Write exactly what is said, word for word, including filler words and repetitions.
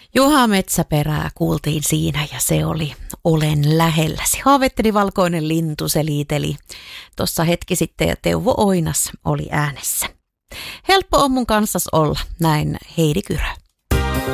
Juha Metsäperää kuultiin siinä ja se oli Olen lähelläsi. Haavetteli valkoinen lintu seliteli tuossa hetki sitten ja Teuvo Oinas oli äänessä. Helppo on mun kanssas olla, näin Heidi Kyrö.